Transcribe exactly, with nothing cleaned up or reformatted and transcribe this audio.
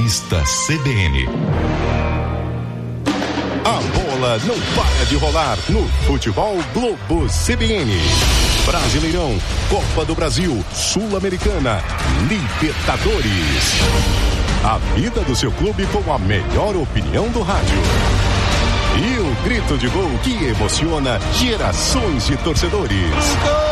Revista C B N. A bola não para de rolar no Futebol Globo C B N. Brasileirão, Copa do Brasil, Sul-Americana, Libertadores. A vida do seu clube com a melhor opinião do rádio. E o grito de gol que emociona gerações de torcedores.